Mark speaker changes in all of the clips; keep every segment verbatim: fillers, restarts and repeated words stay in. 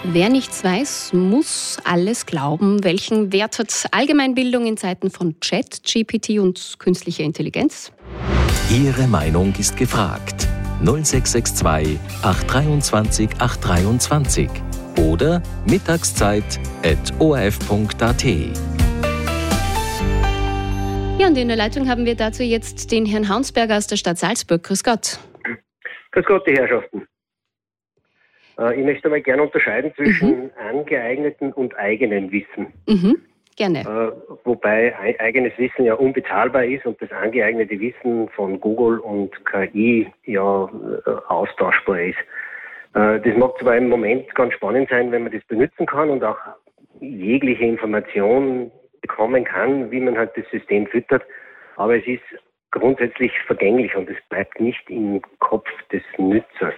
Speaker 1: Wer nichts weiß, muss alles glauben. Welchen Wert hat Allgemeinbildung in Zeiten von Chat, G P T und künstlicher Intelligenz?
Speaker 2: Ihre Meinung ist gefragt. null sechs sechs zwei acht zwei acht zwei oder mittagszeit at o r f punkt a t.
Speaker 1: Ja, und in der Leitung haben wir dazu jetzt den Herrn Haunsberger aus der Stadt Salzburg. Grüß Gott.
Speaker 3: Grüß Gott, die Herrschaften. Ich möchte mal gerne unterscheiden zwischen mhm. angeeigneten und eigenen Wissen.
Speaker 1: Mhm. Gerne.
Speaker 3: Äh, wobei eigenes Wissen ja unbezahlbar ist und das angeeignete Wissen von Google und K I ja äh, austauschbar ist. Äh, das mag zwar im Moment ganz spannend sein, wenn man das benutzen kann und auch jegliche Information bekommen kann, wie man halt das System füttert, aber es ist grundsätzlich vergänglich und es bleibt nicht im Kopf des Nützers.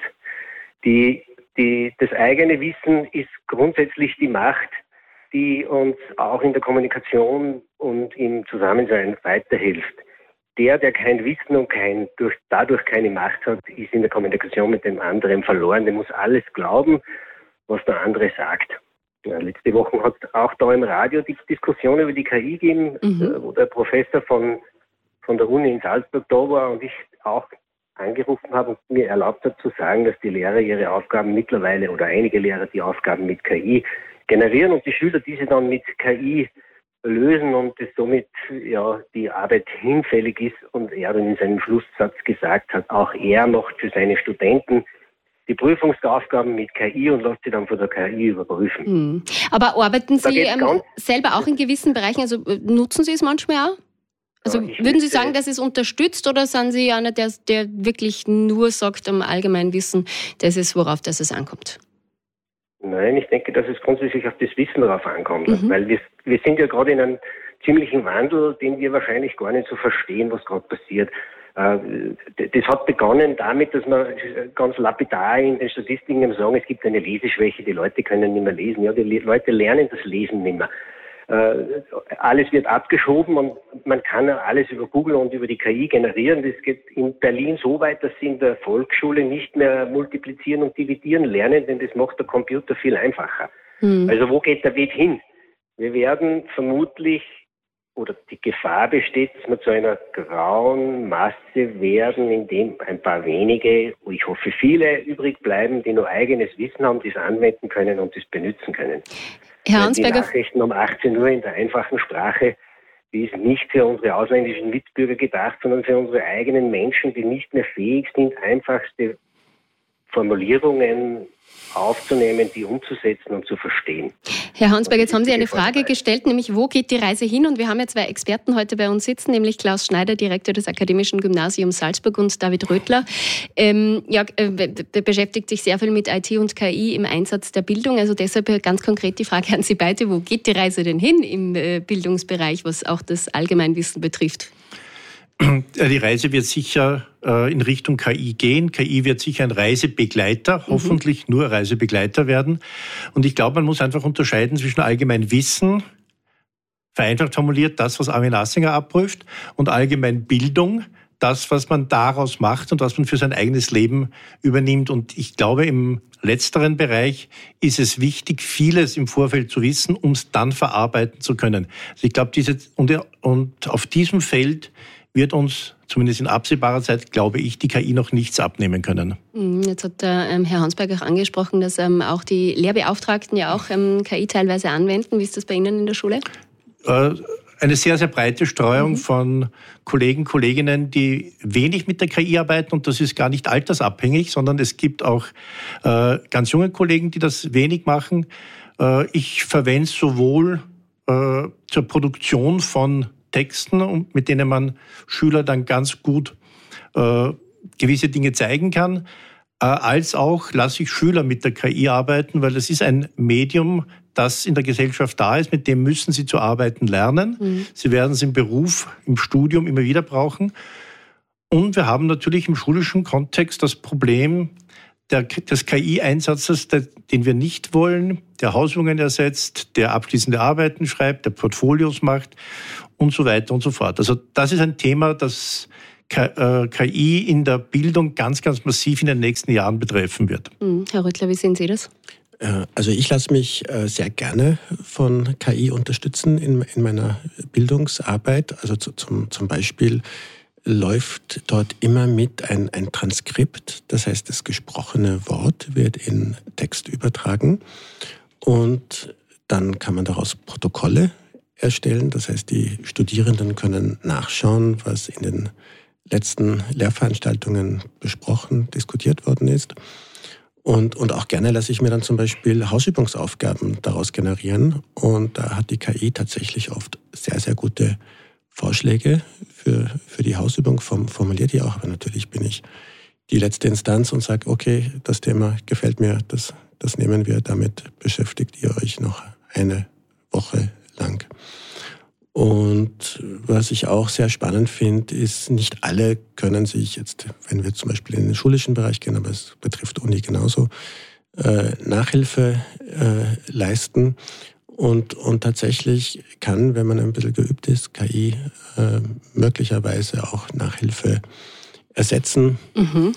Speaker 3: Die Die, das eigene Wissen ist grundsätzlich die Macht, die uns auch in der Kommunikation und im Zusammensein weiterhilft. Der, der kein Wissen und kein, durch, dadurch keine Macht hat, ist in der Kommunikation mit dem anderen verloren. Der muss alles glauben, was der andere sagt. Ja, letzte Woche hat es auch da im Radio die Diskussion über die K I gegeben, mhm. wo der Professor von, von der Uni in Salzburg da war und ich auch angerufen habe und mir erlaubt hat zu sagen, dass die Lehrer ihre Aufgaben mittlerweile oder einige Lehrer die Aufgaben mit K I generieren und die Schüler diese dann mit K I lösen und es somit ja die Arbeit hinfällig ist und er dann in seinem Schlusssatz gesagt hat, auch er macht für seine Studenten die Prüfungsaufgaben mit K I und lässt sie dann von der K I überprüfen.
Speaker 1: Hm. Aber arbeiten Sie ähm, selber auch in gewissen Bereichen, also nutzen Sie es manchmal auch? Also ja, würden Sie sagen, dass es unterstützt oder sind Sie einer, der, der wirklich nur sagt am Allgemeinwissen, das ist, worauf das es ankommt?
Speaker 3: Nein, ich denke, dass es grundsätzlich auf das Wissen darauf ankommt. Mhm. Weil wir, wir sind ja gerade in einem ziemlichen Wandel, den wir wahrscheinlich gar nicht so verstehen, was gerade passiert. Das hat begonnen damit, dass man ganz lapidar in den Statistiken sagen, es gibt eine Leseschwäche, die Leute können nicht mehr lesen. Ja, die Leute lernen das Lesen nicht mehr. Uh, alles wird abgeschoben und man kann alles über Google und über die K I generieren. Das geht in Berlin so weit, dass sie in der Volksschule nicht mehr multiplizieren und dividieren lernen, denn das macht der Computer viel einfacher. Hm. Also wo geht der Weg hin? Wir werden vermutlich, oder die Gefahr besteht, dass wir zu einer grauen Masse werden, in dem ein paar wenige, ich hoffe viele, übrig bleiben, die nur eigenes Wissen haben, das anwenden können und das benutzen können.
Speaker 1: Herr Haunsberger,
Speaker 3: die Nachrichten um achtzehn Uhr in der einfachen Sprache, die ist nicht für unsere ausländischen Mitbürger gedacht, sondern für unsere eigenen Menschen, die nicht mehr fähig sind, einfachste Formulierungen aufzunehmen, die umzusetzen und zu verstehen.
Speaker 1: Herr Haunsberger, jetzt haben Sie eine Frage gestellt, nämlich wo geht die Reise hin? Und wir haben ja zwei Experten heute bei uns sitzen, nämlich Klaus Schneider, Direktor des Akademischen Gymnasiums Salzburg und David Rödler. Ähm, ja, äh, beschäftigt sich sehr viel mit I T und K I im Einsatz der Bildung. Also deshalb ganz konkret die Frage an Sie beide, wo geht die Reise denn hin im äh, Bildungsbereich, was auch das Allgemeinwissen betrifft?
Speaker 4: Die Reise wird sicher äh, in Richtung K I gehen. K I wird sicher ein Reisebegleiter, mhm. hoffentlich nur Reisebegleiter werden. Und ich glaube, man muss einfach unterscheiden zwischen allgemein Wissen, vereinfacht formuliert, das, was Armin Assinger abprüft, und allgemein Bildung, das, was man daraus macht und was man für sein eigenes Leben übernimmt. Und ich glaube, im letzteren Bereich ist es wichtig, vieles im Vorfeld zu wissen, um es dann verarbeiten zu können. Also ich glaube, diese, und, und auf diesem Feld wird uns, zumindest in absehbarer Zeit, glaube ich, die K I noch nichts abnehmen können.
Speaker 1: Jetzt hat ähm, Herr Haunsberger auch angesprochen, dass ähm, auch die Lehrbeauftragten ja auch ähm, K I teilweise anwenden. Wie ist das bei Ihnen in der Schule?
Speaker 4: Äh, eine sehr, sehr breite Streuung
Speaker 1: mhm.
Speaker 4: von Kollegen, Kolleginnen, die wenig mit der K I arbeiten. Und das ist gar nicht altersabhängig, sondern es gibt auch äh, ganz junge Kollegen, die das wenig machen. Äh, ich verwende es sowohl äh, zur Produktion von Texten, mit denen man Schüler dann ganz gut äh, gewisse Dinge zeigen kann, äh, als auch lasse ich Schüler mit der K I arbeiten, weil das ist ein Medium, das in der Gesellschaft da ist, mit dem müssen sie zu arbeiten lernen. Mhm. Sie werden es im Beruf, im Studium immer wieder brauchen. Und wir haben natürlich im schulischen Kontext das Problem der, des K I-Einsatzes, der, den wir nicht wollen, der Hausübungen ersetzt, der abschließende Arbeiten schreibt, der Portfolios macht und so weiter und so fort. Also das ist ein Thema, das K I in der Bildung ganz, ganz massiv in den nächsten Jahren betreffen wird.
Speaker 1: Mhm. Herr Rödler, wie sehen Sie das?
Speaker 5: Also ich lasse mich sehr gerne von K I unterstützen in, in meiner Bildungsarbeit. Also zu, zum, zum Beispiel läuft dort immer mit ein, ein Transkript. Das heißt, das gesprochene Wort wird in Text übertragen und dann kann man daraus Protokolle erstellen. Das heißt, die Studierenden können nachschauen, was in den letzten Lehrveranstaltungen besprochen, diskutiert worden ist. Und, und auch gerne lasse ich mir dann zum Beispiel Hausübungsaufgaben daraus generieren. Und da hat die K I tatsächlich oft sehr, sehr gute Vorschläge für, für die Hausübung, formuliert die auch. Aber natürlich bin ich die letzte Instanz und sage, okay, das Thema gefällt mir, das, das nehmen wir, damit beschäftigt ihr euch noch eine Woche lang. Und was ich auch sehr spannend finde, ist, nicht alle können sich jetzt, wenn wir zum Beispiel in den schulischen Bereich gehen, aber es betrifft Uni genauso, äh, Nachhilfe äh, leisten. Und, und tatsächlich kann, wenn man ein bisschen geübt ist, K I äh, möglicherweise auch Nachhilfe ersetzen mhm.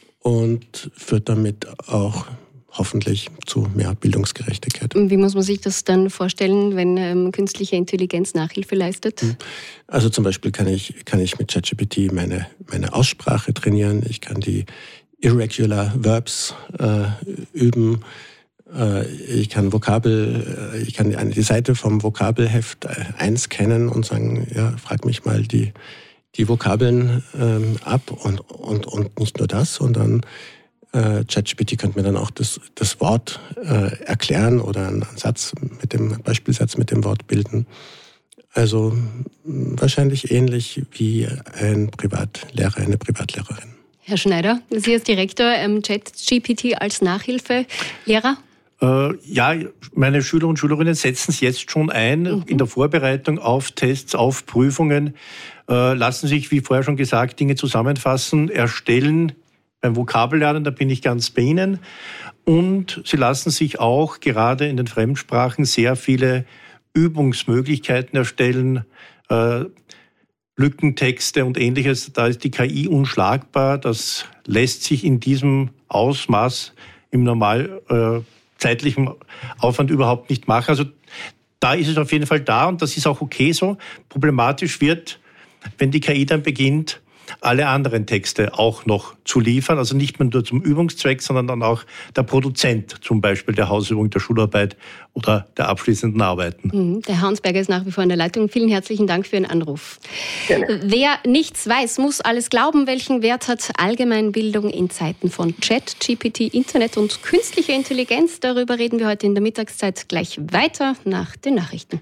Speaker 5: und führt damit auch hoffentlich zu mehr Bildungsgerechtigkeit.
Speaker 1: Wie muss man sich das dann vorstellen, wenn ähm, künstliche Intelligenz Nachhilfe leistet?
Speaker 5: Also zum Beispiel kann ich, kann ich mit ChatGPT meine, meine Aussprache trainieren. Ich kann die Irregular Verbs äh, üben. Äh, ich kann Vokabel, äh, ich kann die, die Seite vom Vokabelheft einscannen und sagen, ja, frag mich mal die, die Vokabeln ähm, ab und, und, und nicht nur das, sondern Äh, ChatGPT könnte mir dann auch das, das Wort äh, erklären oder einen Satz mit dem Beispielsatz mit dem Wort bilden. Also mh, wahrscheinlich ähnlich wie ein Privatlehrer, eine Privatlehrerin.
Speaker 1: Herr Schneider, Sie als Direktor, ähm, ChatGPT als Nachhilfelehrer?
Speaker 4: Äh, ja, meine Schüler und Schülerinnen setzen es jetzt schon ein mhm. in der Vorbereitung auf Tests, auf Prüfungen, äh, lassen sich, wie vorher schon gesagt, Dinge zusammenfassen, erstellen. Beim Vokabellernen, da bin ich ganz bei Ihnen. Und sie lassen sich auch gerade in den Fremdsprachen sehr viele Übungsmöglichkeiten erstellen, äh, Lückentexte und Ähnliches. Da ist die K I unschlagbar. Das lässt sich in diesem Ausmaß im normal äh, zeitlichen Aufwand überhaupt nicht machen. Also da ist es auf jeden Fall da und das ist auch okay so. Problematisch wird, wenn die K I dann beginnt, alle anderen Texte auch noch zu liefern. Also nicht mehr nur zum Übungszweck, sondern dann auch der Produzent, zum Beispiel der Hausübung, der Schularbeit oder der abschließenden Arbeiten.
Speaker 1: Der Hansberger ist nach wie vor in der Leitung. Vielen herzlichen Dank für Ihren Anruf. Gerne. Wer nichts weiß, muss alles glauben. Welchen Wert hat Allgemeinbildung in Zeiten von ChatGPT, Internet und künstlicher Intelligenz? Darüber reden wir heute in der Mittagszeit gleich weiter nach den Nachrichten.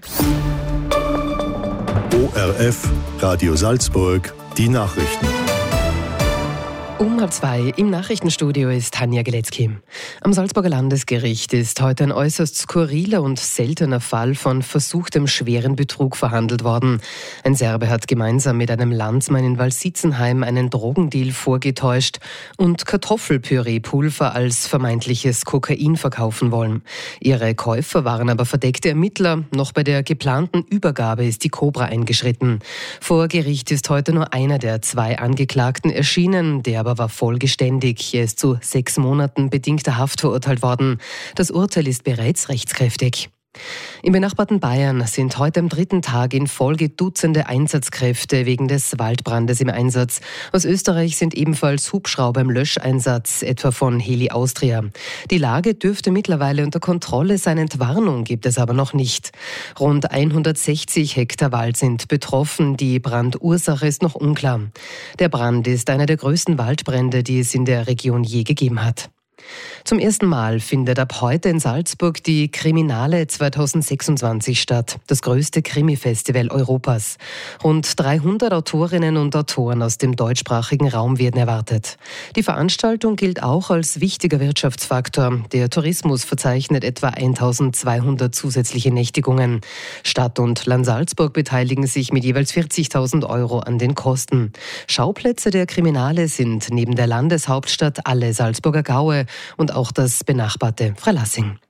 Speaker 6: O R F, Radio Salzburg, die Nachrichten.
Speaker 7: Um halb zwei im Nachrichtenstudio ist Tanja Geletzky. Am Salzburger Landesgericht ist heute ein äußerst skurriler und seltener Fall von versuchtem schweren Betrug verhandelt worden. Ein Serbe hat gemeinsam mit einem Landsmann in Walsitzenheim einen Drogendeal vorgetäuscht und Kartoffelpüree-Pulver als vermeintliches Kokain verkaufen wollen. Ihre Käufer waren aber verdeckte Ermittler. Noch bei der geplanten Übergabe ist die Cobra eingeschritten. Vor Gericht ist heute nur einer der zwei Angeklagten erschienen, der aber war vollgeständig. Er ist zu sechs Monaten bedingter Haft verurteilt worden. Das Urteil ist bereits rechtskräftig. Im benachbarten Bayern sind heute am dritten Tag in Folge Dutzende Einsatzkräfte wegen des Waldbrandes im Einsatz. Aus Österreich sind ebenfalls Hubschrauber im Löscheinsatz, etwa von Heli Austria. Die Lage dürfte mittlerweile unter Kontrolle sein, Entwarnung gibt es aber noch nicht. Rund hundertsechzig Hektar Wald sind betroffen, die Brandursache ist noch unklar. Der Brand ist einer der größten Waldbrände, die es in der Region je gegeben hat. Zum ersten Mal findet ab heute in Salzburg die Kriminale zweitausendsechsundzwanzig statt, das größte Krimi-Festival Europas. Rund dreihundert Autorinnen und Autoren aus dem deutschsprachigen Raum werden erwartet. Die Veranstaltung gilt auch als wichtiger Wirtschaftsfaktor. Der Tourismus verzeichnet etwa eintausendzweihundert zusätzliche Nächtigungen. Stadt und Land Salzburg beteiligen sich mit jeweils vierzigtausend Euro an den Kosten. Schauplätze der Kriminale sind neben der Landeshauptstadt alle Salzburger Gaue und auch das benachbarte Freilassing.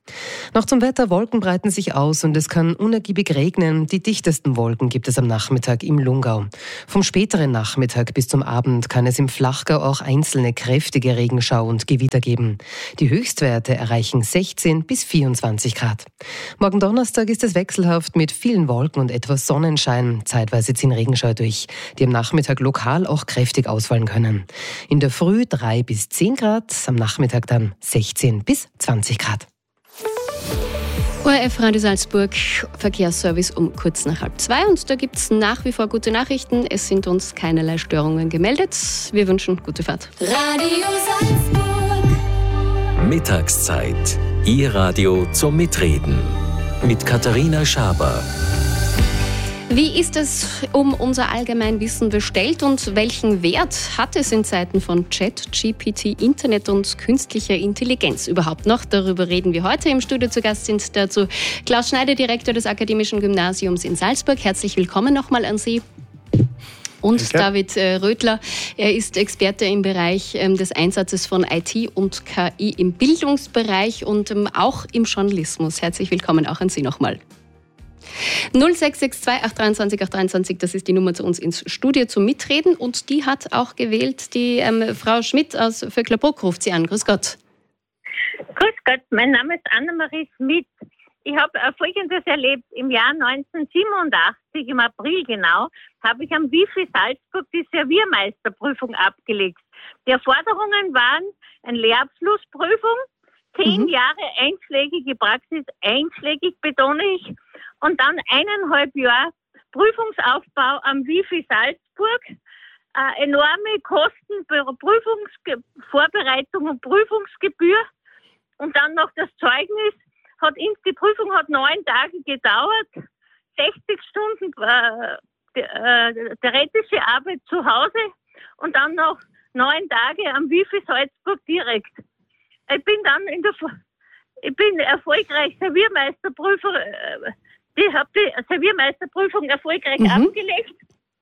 Speaker 7: Noch zum Wetter: Wolken breiten sich aus und es kann unergiebig regnen. Die dichtesten Wolken gibt es am Nachmittag im Lungau. Vom späteren Nachmittag bis zum Abend kann es im Flachgau auch einzelne kräftige Regenschau und Gewitter geben. Die Höchstwerte erreichen sechzehn bis vierundzwanzig Grad. Morgen Donnerstag ist es wechselhaft mit vielen Wolken und etwas Sonnenschein. Zeitweise ziehen Regenschauer durch, die am Nachmittag lokal auch kräftig ausfallen können. In der Früh drei bis zehn Grad, am Nachmittag dann sechzehn bis zwanzig Grad.
Speaker 1: O R F Radio Salzburg, Verkehrsservice um kurz nach halb zwei. Und da gibt es nach wie vor gute Nachrichten. Es sind uns keinerlei Störungen gemeldet. Wir wünschen gute Fahrt.
Speaker 2: Radio Salzburg. Mittagszeit. Ihr Radio zum Mitreden. Mit Katharina Schaber.
Speaker 1: Wie ist es um unser Allgemeinwissen bestellt und welchen Wert hat es in Zeiten von Chat, G P T, Internet und künstlicher Intelligenz überhaupt noch? Darüber reden wir heute. Im Studio zu Gast sind dazu Klaus Schneider, Direktor des Akademischen Gymnasiums in Salzburg. Herzlich willkommen nochmal an Sie. Und Danke. David äh, Rödler, er ist Experte im Bereich ähm, des Einsatzes von I T und K I im Bildungsbereich und ähm, auch im Journalismus. Herzlich willkommen auch an Sie nochmal. null sechs sechs zwei acht drei zwei acht drei zwei, das ist die Nummer zu uns ins Studio zum Mitreden. Und die hat auch gewählt, die ähm, Frau Schmidt aus Vöcklerbruck ruft sie an. Grüß Gott.
Speaker 8: Grüß Gott, mein Name ist Annemarie Schmidt. Ich habe äh, Folgendes erlebt. Im Jahr neunzehnhundertsiebenundachtzig, im April genau, habe ich am Wifi Salzburg die Serviermeisterprüfung abgelegt. Die Erforderungen waren eine Lehrabschlussprüfung, zehn mhm. Jahre einschlägige Praxis, einschlägig betone ich, und dann eineinhalb Jahre Prüfungsaufbau am Wifi Salzburg, äh, enorme Kosten für Prüfungsvorbereitung und Prüfungsgebühr und dann noch das Zeugnis. Hat, die Prüfung hat neun Tage gedauert, sechzig Stunden äh, äh, theoretische Arbeit zu Hause und dann noch neun Tage am Wifi Salzburg direkt. Ich bin dann in der, ich bin erfolgreich Serviermeisterprüfer, äh, ich habe die Serviermeisterprüfung erfolgreich mhm. abgelegt.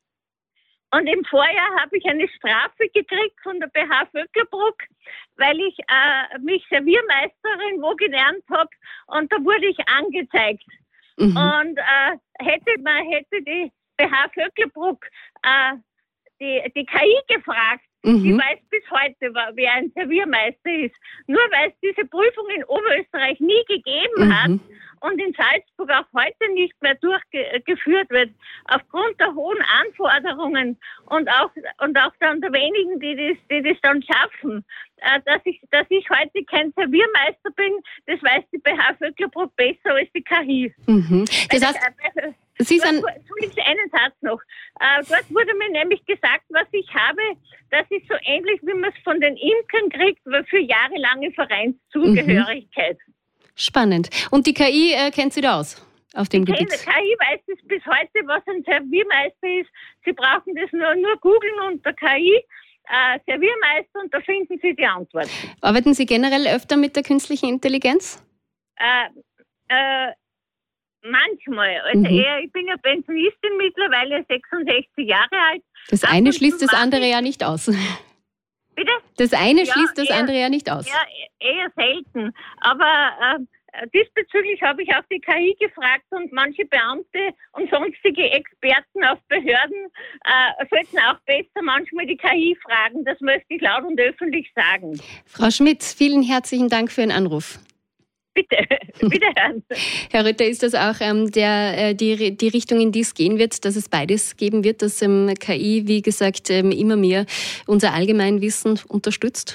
Speaker 8: Und im Vorjahr habe ich eine Strafe gekriegt von der B H Vöcklerbruck, weil ich äh, mich Serviermeisterin wo gelernt habe und da wurde ich angezeigt. Mhm. Und äh, hätte man hätte die B H Vöcklerbruck äh, die, die K I gefragt, mhm. die weiß bis heute, wer ein Serviermeister ist. Nur weil es diese Prüfung in Oberösterreich nie gegeben mhm. hat und in Salzburg auch heute nicht mehr durchgeführt wird, aufgrund der hohen Anforderungen und auch und auch dann der wenigen, die das, die das dann schaffen, äh, dass ich dass ich heute kein Serviermeister bin, das weiß die B H Vöcklerbruck besser als die K I. Mhm.
Speaker 1: Das heißt,
Speaker 8: also,
Speaker 1: Sie sind...
Speaker 8: Entschuldigung, einen Satz noch. Äh, dort wurde mir nämlich gesagt, was ich habe, das ist so ähnlich, wie man es von den Imkern kriegt, für jahrelange Vereinszugehörigkeit.
Speaker 1: Mhm. Spannend. Und die K I äh, kennt Sie da aus auf dem
Speaker 8: die
Speaker 1: Gebiet?
Speaker 8: Die K I weiß es bis heute, was ein Serviermeister ist. Sie brauchen das nur, nur googeln unter K I, äh, Serviermeister, und da finden Sie die Antwort.
Speaker 1: Arbeiten Sie generell öfter mit der künstlichen Intelligenz?
Speaker 8: Äh, äh, manchmal. Also mhm. eher, ich bin ja Pensionistin mittlerweile, sechsundsechzig Jahre alt.
Speaker 1: Das eine Ab schließt das andere ja nicht aus.
Speaker 8: Bitte?
Speaker 1: Das eine
Speaker 8: ja,
Speaker 1: schließt das
Speaker 8: eher,
Speaker 1: andere ja nicht aus.
Speaker 8: Ja, eher selten. Aber äh, diesbezüglich habe ich auch die K I gefragt und manche Beamte und sonstige Experten auf Behörden äh, sollten auch besser manchmal die K I fragen. Das möchte ich laut und öffentlich sagen.
Speaker 1: Frau Schmidt, vielen herzlichen Dank für Ihren Anruf.
Speaker 8: Bitte, wiederhören.
Speaker 1: Herr Rötter, ist das auch ähm, der, äh, die, die Richtung, in die es gehen wird, dass es beides geben wird, dass ähm, K I, wie gesagt, ähm, immer mehr unser Allgemeinwissen unterstützt?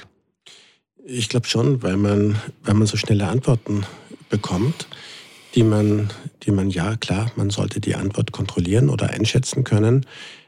Speaker 5: Ich glaube schon, weil man, weil man so schnelle Antworten bekommt, die man, die man, ja klar, man sollte die Antwort kontrollieren oder einschätzen können.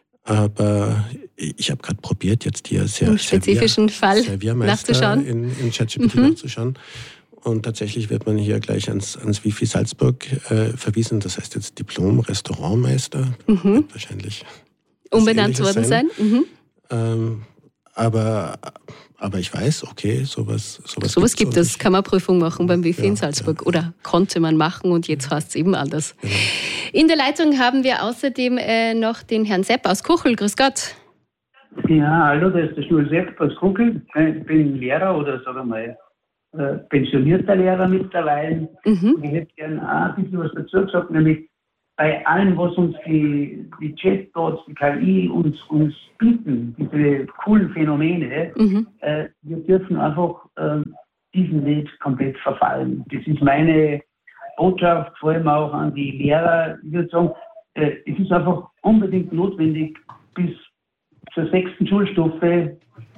Speaker 5: Aber ich habe gerade probiert, jetzt hier sehr
Speaker 1: Im spezifischen Fall nachzuschauen,
Speaker 5: in, in ChatGPT mhm. nachzuschauen. Und tatsächlich wird man hier gleich ans, ans Wifi Salzburg äh, verwiesen. Das heißt jetzt Diplom-Restaurantmeister.
Speaker 1: Mhm.
Speaker 5: Wird wahrscheinlich
Speaker 1: umbenannt worden sein. sein. Mhm.
Speaker 5: Ähm, aber, aber ich weiß, okay, sowas Sowas,
Speaker 1: sowas gibt es. Kann man Prüfung machen beim Wifi ja, in Salzburg.
Speaker 5: Ja.
Speaker 1: Oder konnte man machen und jetzt heißt es eben anders.
Speaker 5: Genau.
Speaker 1: In der Leitung haben wir außerdem äh, noch den Herrn Sepp aus Kuchel. Grüß Gott.
Speaker 9: Ja, hallo, das ist der Schul Sepp aus Kuchel. Ich bin Lehrer oder sagen wir mal äh, pensionierter Lehrer mittlerweile.
Speaker 1: Mhm.
Speaker 9: Und ich hätte gerne auch ein bisschen was dazu gesagt, nämlich bei allem, was uns die, die Chatbots, die K I uns, uns bieten, diese coolen Phänomene, mhm. äh, wir dürfen einfach äh, diesen Weg komplett verfallen. Das ist meine Botschaft, vor allem auch an die Lehrer. Ich würde sagen, äh, es ist einfach unbedingt notwendig, bis zur sechsten Schulstufe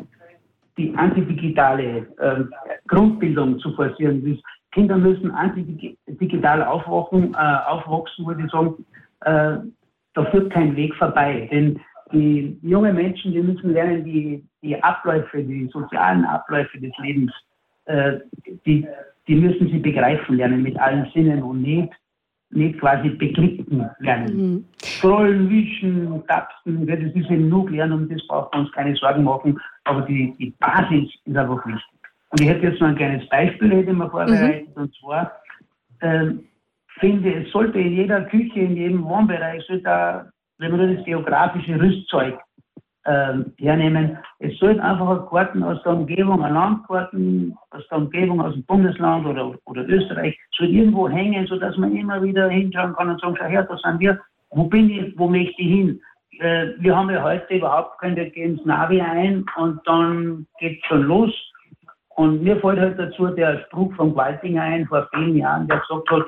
Speaker 9: die antidigitale äh, Grundbildung zu forcieren. Das Kinder müssen antidigital aufwachen, äh, aufwachsen, würde ich sagen. Äh, da führt kein Weg vorbei. Denn die jungen Menschen, die müssen lernen, die, die Abläufe, die sozialen Abläufe des Lebens, äh, die, die müssen sie begreifen lernen mit allen Sinnen und nicht, nicht quasi begriffen lernen. Mhm. Scrollen, wischen, tapsen, das ist eben nur lernen, um das braucht man uns keine Sorgen machen. Aber die, die Basis ist einfach wichtig. Und ich hätte jetzt noch ein kleines Beispiel, hätte ich mir vorbereitet, mhm. und zwar äh, finde, es sollte in jeder Küche, in jedem Wohnbereich, sollte da, wenn wir nur das geografische Rüstzeug äh, hernehmen, es sollte einfach ein Karten aus der Umgebung, ein Landkarten aus der Umgebung, aus dem Bundesland oder, oder Österreich, soll irgendwo hängen, sodass man immer wieder hinschauen kann und sagen, schau her, da sind wir, wo bin ich, wo möchte ich hin? Äh, wir haben ja heute überhaupt kein, wir gehen ins Navi ein und dann geht es schon los. Und mir fällt halt dazu der Spruch von Gwaltinger ein, vor vielen Jahren, der gesagt hat,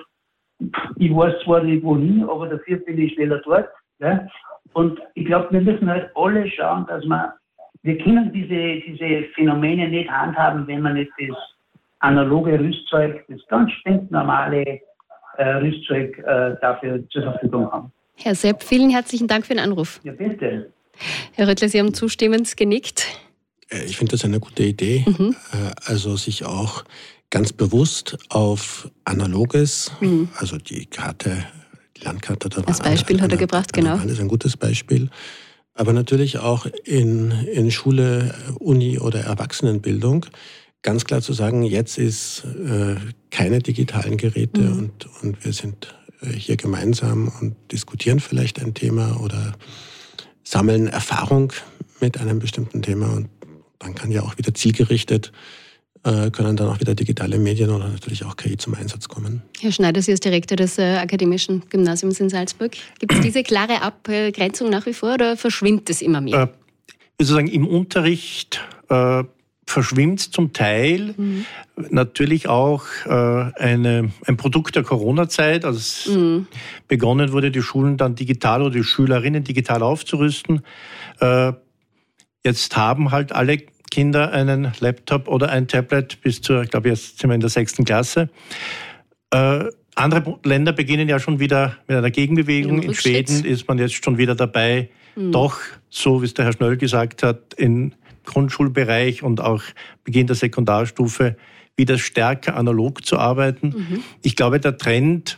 Speaker 9: ich weiß zwar nicht wohin, aber dafür bin ich schneller dort. Ja? Und ich glaube, wir müssen halt alle schauen, dass wir, wir können diese, diese Phänomene nicht handhaben, wenn wir nicht das analoge Rüstzeug, das ganz stinknormale äh, Rüstzeug äh, dafür zur Verfügung haben.
Speaker 1: Herr Sepp, vielen herzlichen Dank für den Anruf.
Speaker 9: Ja, bitte.
Speaker 1: Herr Röttler, Sie haben zustimmend genickt.
Speaker 5: Ich finde das eine gute Idee, mhm. also sich auch ganz bewusst auf Analoges, mhm. also die Karte, die Landkarte der Wahl.
Speaker 1: Das Beispiel hat er gebracht, genau.
Speaker 5: Das ist ein gutes Beispiel. Aber natürlich auch in, in Schule, Uni oder Erwachsenenbildung ganz klar zu sagen, jetzt ist äh, keine digitalen Geräte mhm. und, und wir sind hier gemeinsam und diskutieren vielleicht ein Thema oder sammeln Erfahrung mit einem bestimmten Thema und dann kann ja auch wieder zielgerichtet, äh, können dann auch wieder digitale Medien oder natürlich auch K I zum Einsatz kommen.
Speaker 1: Herr Schneider, Sie als Direktor des äh, Akademischen Gymnasiums in Salzburg. Gibt es diese klare Abgrenzung nach wie vor oder verschwimmt es immer mehr?
Speaker 4: Äh, ich würde sagen, im Unterricht äh, verschwimmt es zum Teil. Mhm. Natürlich auch äh, eine, ein Produkt der Corona-Zeit, als mhm. begonnen wurde, die Schulen dann digital oder die Schülerinnen digital aufzurüsten. Äh, jetzt haben halt alle Kinder einen Laptop oder ein Tablet bis zur, ich glaube, jetzt sind wir in der sechsten Klasse. Äh, andere Länder beginnen ja schon wieder mit einer Gegenbewegung. In Schweden ist man jetzt schon wieder dabei, mhm. doch, so wie es der Herr Schnöll gesagt hat, im Grundschulbereich und auch Beginn der Sekundarstufe wieder stärker analog zu arbeiten. Mhm. Ich glaube, der Trend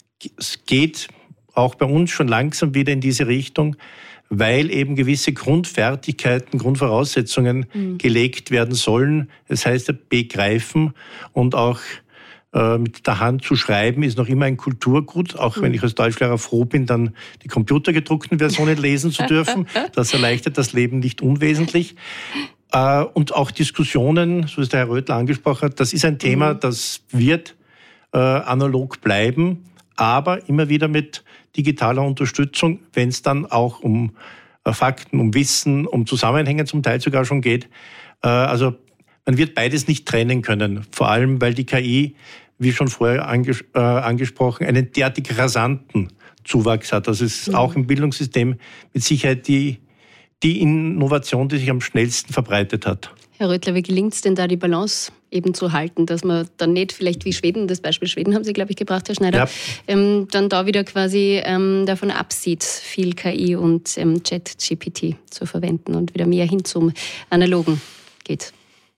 Speaker 4: geht auch bei uns schon langsam wieder in diese Richtung, weil eben gewisse Grundfertigkeiten, Grundvoraussetzungen mhm. gelegt werden sollen. Das heißt, begreifen und auch äh, mit der Hand zu schreiben ist noch immer ein Kulturgut, auch mhm. wenn ich als Deutschlehrer froh bin, dann die computergedruckten Versionen lesen zu dürfen. Das erleichtert das Leben nicht unwesentlich. Äh, und auch Diskussionen, so wie es der Herr Röttler angesprochen hat, das ist ein Thema, mhm. das wird äh, analog bleiben, aber immer wieder mit digitaler Unterstützung, wenn es dann auch um äh, Fakten, um Wissen, um Zusammenhänge zum Teil sogar schon geht. Äh, also man wird beides nicht trennen können, vor allem weil die K I, wie schon vorher anges- äh, angesprochen, einen derartig rasanten Zuwachs hat. Das ist mhm. auch im Bildungssystem mit Sicherheit die, die Innovation, die sich am schnellsten verbreitet hat.
Speaker 1: Herr Röttler, wie gelingt es denn da, die Balance eben zu halten, dass man dann nicht vielleicht wie Schweden, das Beispiel Schweden haben Sie, glaube ich, gebracht, Herr Schneider, ja. ähm, dann da wieder quasi ähm, davon absieht, viel K I und ähm, Chat-G P T zu verwenden und wieder mehr hin zum Analogen geht?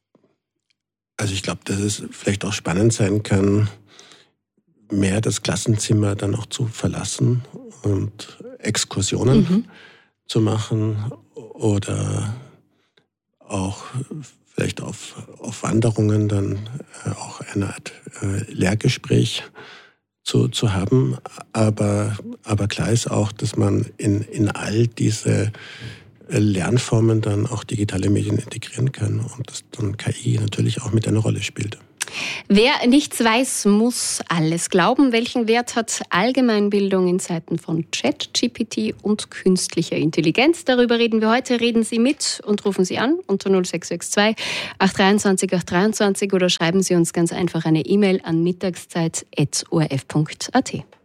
Speaker 5: Also ich glaube, dass es vielleicht auch spannend sein kann, mehr das Klassenzimmer dann auch zu verlassen und Exkursionen mhm. zu machen oder auch vielleicht auf, auf Wanderungen dann äh, auch eine Art äh, Lehrgespräch zu, zu haben. Aber, aber klar ist auch, dass man in, in all diese Lernformen dann auch digitale Medien integrieren kann und dass dann K I natürlich auch mit einer Rolle spielt.
Speaker 1: Wer nichts weiß, muss alles glauben. Welchen Wert hat Allgemeinbildung in Zeiten von ChatGPT und künstlicher Intelligenz? Darüber reden wir heute. Reden Sie mit und rufen Sie an unter null sechs sechs zwei acht zwei drei acht drei zwei oder schreiben Sie uns ganz einfach eine E-Mail an mittagszeit at o r f punkt a t.